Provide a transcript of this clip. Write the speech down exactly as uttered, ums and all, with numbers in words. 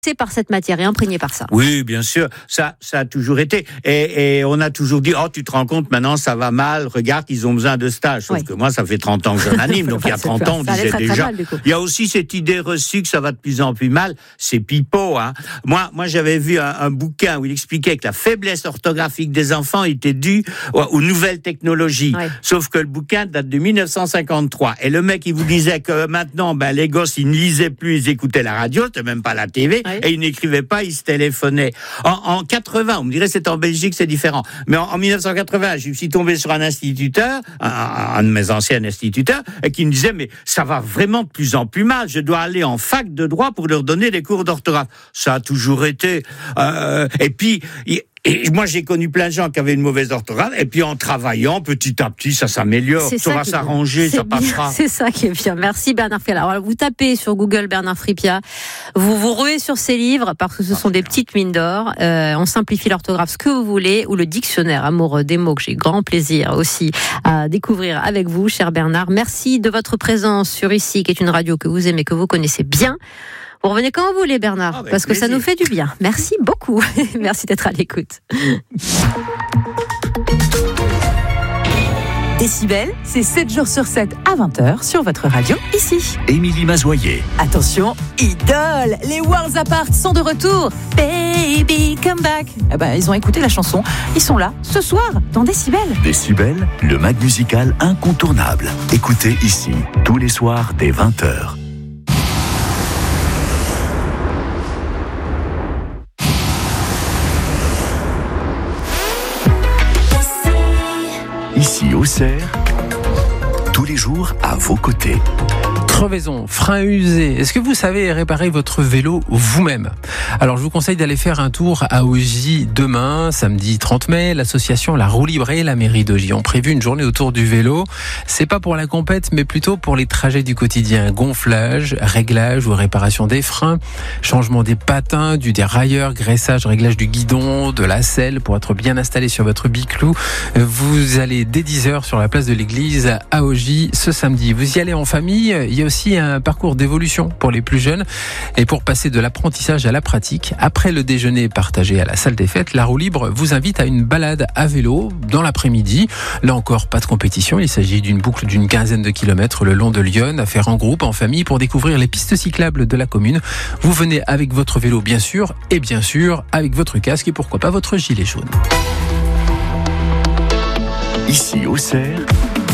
C'est par cette matière et imprégné par ça. Oui, bien sûr, ça, ça a toujours été. Et, et on a toujours dit, oh, tu te rends compte, maintenant, ça va mal, regarde, ils ont besoin de stage. Sauf oui. que moi, ça fait trente ans que j'en anime, donc il y a trente ans, on disait très, déjà. Très mal, il y a aussi cette idée reçue que ça va de plus en plus mal, c'est pipeau, hein. Moi, moi, j'avais vu un, un bouquin où il expliquait que la faiblesse orthographique des enfants était due aux, aux nouvelles technologies. Oui. Sauf que le bouquin date de dix-neuf cent cinquante-trois. Et le mec, il vous disait que maintenant, ben, les gosses, ils ne lisaient plus, ils écoutaient la radio, c'était même pas la T V. Oui. Et ils n'écrivaient pas, ils se téléphonaient. En, en quatre-vingts, on me dirait c'est en Belgique, c'est différent. Mais en, en dix-neuf cent quatre-vingts, je suis tombé sur un instituteur, un, un de mes anciens instituteurs, qui me disait mais ça va vraiment de plus en plus mal. Je dois aller en fac de droit pour leur donner des cours d'orthographe. Ça a toujours été. Euh, et puis. Il, Et moi, j'ai connu plein de gens qui avaient une mauvaise orthographe, et puis en travaillant, petit à petit, ça s'améliore, ça, ça va s'arranger, ça passera. C'est ça qui est bien. Merci Bernard Fripia. Alors, vous tapez sur Google Bernard Fripia, vous vous ruez sur ses livres, parce que ce sont des petites mines d'or. Euh, on simplifie l'orthographe, ce que vous voulez, ou le dictionnaire amoureux des mots, que j'ai grand plaisir aussi à découvrir avec vous, cher Bernard. Merci de votre présence sur Ici, qui est une radio que vous aimez, que vous connaissez bien. Vous revenez quand vous voulez, Bernard, oh, parce que plaisir. Ça nous fait du bien. Merci beaucoup. Merci d'être à l'écoute. Décibel, c'est sept jours sur sept à vingt heures sur votre radio, ici. Émilie Mazoyer. Attention, Idol, les Worlds Apart sont de retour. Baby, come back. Eh ben, ils ont écouté la chanson. Ils sont là, ce soir, dans Décibel. Décibel, le mag musical incontournable. Écoutez ici, tous les soirs dès vingt heures. Ici au Cerf, tous les jours à vos côtés. Crevaison, frein usé. Est-ce que vous savez réparer votre vélo vous-même ? Alors je vous conseille d'aller faire un tour à Augy demain, samedi trente mai. L'association La Roue Libre et la mairie d'Augy ont prévu une journée autour du vélo. C'est pas pour la compète, mais plutôt pour les trajets du quotidien. Gonflage, réglage ou réparation des freins, changement des patins, du dérailleur, graissage, réglage du guidon, de la selle pour être bien installé sur votre biclou. Vous allez dès dix heures sur la place de l'église à Augy ce samedi. Vous y allez en famille. Il y a aussi un parcours d'évolution pour les plus jeunes et pour passer de l'apprentissage à la pratique. Après le déjeuner partagé à la salle des fêtes, La Roue Libre vous invite à une balade à vélo dans l'après-midi. Là encore, pas de compétition. Il s'agit d'une boucle d'une quinzaine de kilomètres le long de Lyon à faire en groupe, en famille pour découvrir les pistes cyclables de la commune. Vous venez avec votre vélo bien sûr et bien sûr avec votre casque et pourquoi pas votre gilet jaune. Ici au Cerf,